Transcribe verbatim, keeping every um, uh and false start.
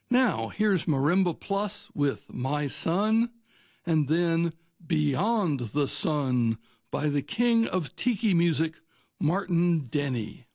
Now, here's Marimba Plus with My Son, and then Beyond the Sun by the king of tiki music, Martin Denny.